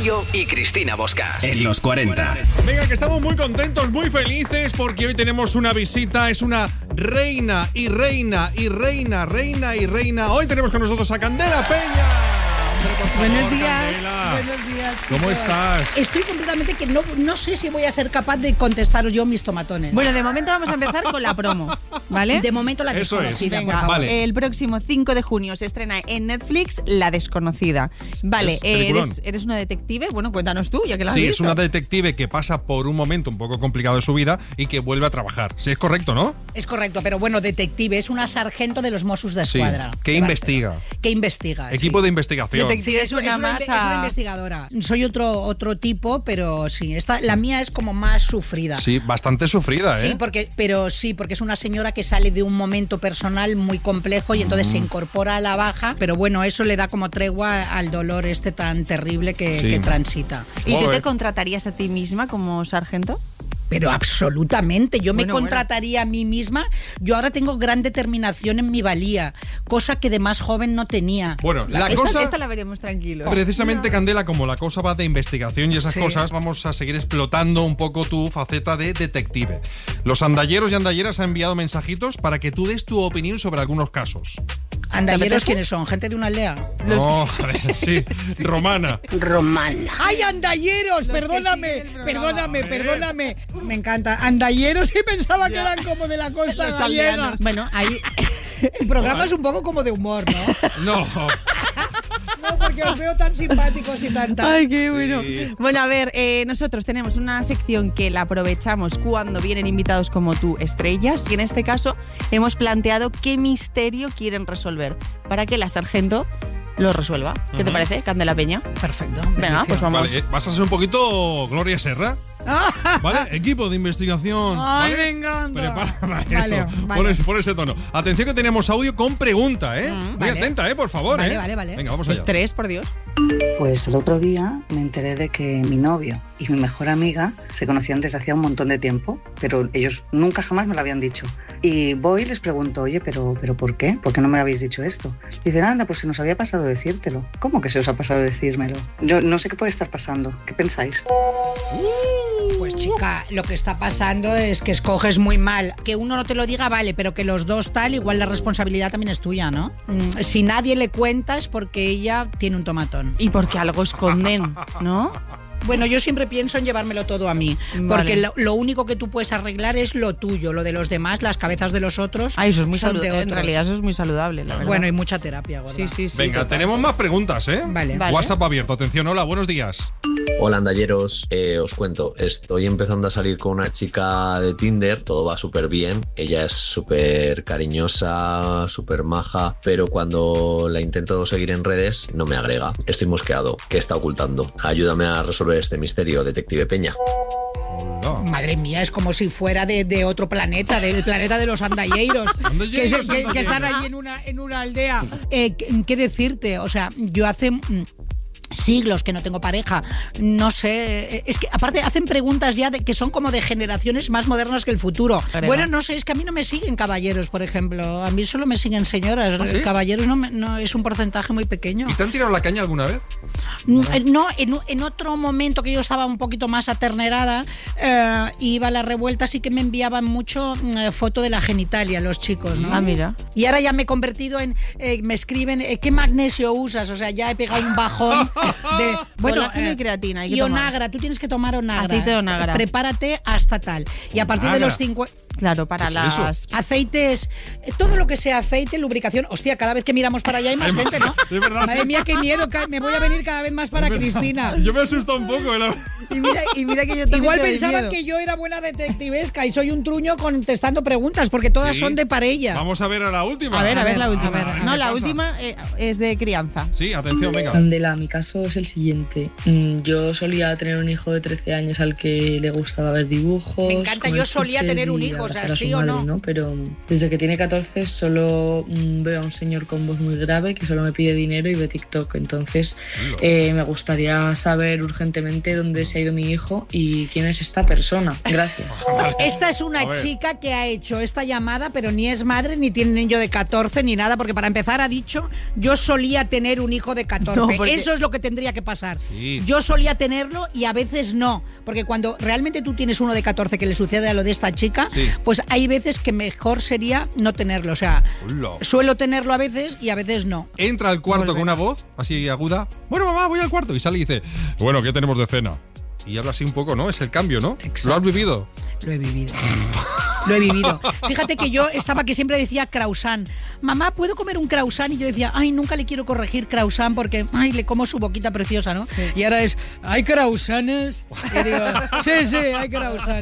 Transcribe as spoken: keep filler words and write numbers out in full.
Rocío y Cristina Bosca. En los cuarenta. Venga, que estamos muy contentos, muy felices, porque hoy tenemos una visita. Es una reina y reina y reina, reina y reina. Hoy tenemos con nosotros a Candela Peña. Buenos días. Candela. Buenos días, chicos. ¿Cómo estás? Estoy completamente que no, no sé si voy a ser capaz de contestaros yo mis tomatones. Bueno, de momento vamos a empezar con la promo, ¿vale? De momento la Eso es. desconocida, Venga, por favor. Vale. el próximo cinco de junio se estrena en Netflix La Desconocida. Vale, Es eh, peliculón. eres, eres una detective. Bueno, cuéntanos tú, ya que la has Sí, visto. es una detective que pasa por un momento un poco complicado de su vida y que vuelve a trabajar. Sí, es correcto, ¿no? Es correcto, pero bueno, detective, es una sargento de los Mossos de Sí. Escuadra. ¿Qué va, investiga? ¿Qué investiga? Equipo sí. de investigación. Detective es Es una, una es una más inve- es una a- investigadora. Soy otro, otro tipo, pero sí, esta, la mía es como más sufrida. Sí, bastante sufrida, ¿eh? Sí, porque, pero sí, porque es una señora que sale de un momento personal muy complejo y entonces Mm. se incorpora a la baja, pero bueno, eso le da como tregua al dolor este tan terrible que, Sí. que transita. ¿Y tú Joder. te contratarías a ti misma como sargento? Pero absolutamente, yo me Bueno, contrataría a mí misma. Yo ahora tengo gran determinación en mi valía, cosa que de más joven no tenía. Bueno, la esta, cosa... esta la veremos tranquilos. Precisamente, Candela, como la cosa va de investigación y esas Sí. cosas, vamos a seguir explotando un poco tu faceta de detective. Los andalleros y andalleras han enviado mensajitos para que tú des tu opinión sobre algunos casos. ¿Andalleros apetece? quiénes son? ¿Gente de una aldea? No, joder, sí, romana. Romana. ¡Ay, andalleros! Los que Perdóname, siguen el programa. perdóname, A ver. perdóname. Me encanta. Andalleros y pensaba que Ya. eran como de la costa Los gallega. aldeanos. Bueno, ahí... El programa es un poco como de humor, ¿no? No. No, porque os veo tan simpáticos y tan tan. Ay, qué bueno. Sí. Bueno, a ver, eh, nosotros tenemos una sección que la aprovechamos cuando vienen invitados como tú, estrellas, y en este caso hemos planteado qué misterio quieren resolver para que la sargento lo resuelva. ¿Qué te Ujú. parece, Candela Peña? Perfecto. Venga, pues vamos. Vale, eh, vas a ser un poquito Gloria Serra. ¿Vale? Equipo de investigación. Ay, ¿vale? me encanta. Prepara para Vale, eso. vale. Pon, ese, pon ese tono. Atención que tenemos audio con pregunta, ¿eh? Mm, Muy vale. atenta, ¿eh? Por favor, Vale, ¿eh? vale, vale. Venga, vamos allá. Estrés, por Dios. Pues el otro día me enteré de que mi novio y mi mejor amiga se conocían desde hacía un montón de tiempo, pero ellos nunca jamás me lo habían dicho. Y voy y les pregunto, oye, ¿pero, pero por qué? ¿Por qué no me habéis dicho esto? Y dicen, anda, pues se nos había pasado decírtelo. ¿Cómo que se os ha pasado decírmelo? Yo no sé qué puede estar pasando. ¿Qué pensáis? Pues chica, lo que está pasando es que escoges muy mal. Que uno no te lo diga, vale, pero que los dos tal, igual la responsabilidad también es tuya, ¿no? Mm, Si nadie le cuenta es porque ella tiene un tomatón. Y porque algo esconden, ¿no? Bueno, yo siempre pienso en llevármelo todo a mí, Vale. porque lo, lo único que tú puedes arreglar es lo tuyo, lo de los demás, las cabezas de los otros. Ay, eso es muy son de saludable. En otros. realidad eso es muy saludable, la verdad. Bueno, y mucha terapia, gorda. sí, sí, sí. Venga, total. tenemos más preguntas, ¿eh? Vale. Vale. WhatsApp abierto. Atención, hola, buenos días. Hola andalleros, eh, os cuento, estoy empezando a salir con una chica de Tinder, todo va súper bien, ella es súper cariñosa, súper maja, pero cuando la intento seguir en redes no me agrega, estoy mosqueado, ¿qué está ocultando? Ayúdame a resolver este misterio, detective Peña. Hola. Madre mía, es como si fuera de, de otro planeta, del planeta de los andalleiros, que, se- Andalleiros, que- que están andalleiros. ahí en una, en una aldea. Eh, ¿qué, qué decirte? O sea, yo hace... mm, siglos que no tengo pareja, no sé, es que aparte hacen preguntas ya de que son como de generaciones más modernas que el futuro. Creo. Bueno, no sé, es que a mí no me siguen caballeros, por ejemplo, a mí solo me siguen señoras. ¿Ah, sí? Caballeros no, me- no es un porcentaje muy pequeño. ¿Y te han tirado la caña alguna vez? No, en, en otro momento que yo estaba un poquito más aternerada, eh, iba a la revuelta, sí que me enviaban mucho eh, foto de la genitalia los chicos, ¿no? Ah, mira. Y ahora ya me he convertido en, eh, me escriben, eh, ¿qué magnesio usas? O sea, ya he pegado un bajón de, bueno, Colágeno y creatina, hay que y tomar. onagra, tú tienes que tomar onagra. Aceite de onagra. Prepárate hasta tal. Y a partir de Onagra. los cincuenta... Claro, para ¿Qué es eso? las... Aceites, eh, todo lo que sea aceite, lubricación. Hostia, cada vez que miramos para allá hay más Hay más- gente, ¿no? es verdad, Madre sí. mía, qué miedo, ca- me voy a venir cada vez más para Cristina. Yo me asusto un poco, ¿eh? La- Y mira, y mira que yo también Igual te doy pensaban miedo. que yo era buena detectivesca y soy un truño contestando preguntas, porque todas Sí. son de parella. Vamos a ver a la última. A ver, a ver la A última. ver, a ver, no, ¿qué la pasa? última eh, es de crianza. Sí, atención, venga. Candela, mi caso es el siguiente. Mm, Yo solía tener un hijo de trece años al que le gustaba ver dibujos. Me encanta, comer yo solía chuches tener un y hijo. O sea, abrazar a ¿sí su o madre, no? ¿no? Pero desde que tiene catorce solo mm, veo a un señor con voz muy grave que solo me pide dinero y ve TikTok. Entonces eh, me gustaría saber urgentemente dónde se ha ido mi hijo y quién es esta persona. Gracias. Esta es una chica que ha hecho esta llamada, pero ni es madre, ni tiene niño de catorce, ni nada, porque para empezar ha dicho, yo solía tener un hijo de catorce. No, porque... Eso es lo que tendría que pasar. Sí. Yo solía tenerlo y a veces no, porque cuando realmente tú tienes uno de catorce que le sucede a lo de esta chica, Sí. pues hay veces que mejor sería no tenerlo. O sea, Hola. suelo tenerlo a veces y a veces no. Entra al cuarto Pues con una voz así aguda. Bueno, mamá, voy al cuarto. Y sale y dice, bueno, ¿qué tenemos de cena? Y habla así un poco, ¿no? Es el cambio, ¿no? Exacto. ¿Lo has vivido? Lo he vivido. Lo he vivido. Fíjate que yo estaba que siempre decía croissant. Mamá, ¿puedo comer un croissant? Y yo decía, ay, nunca le quiero corregir croissant porque, ay, le como su boquita preciosa, ¿no? Sí. Y ahora es, ¿hay croissants? Y digo, sí, sí, hay croissants.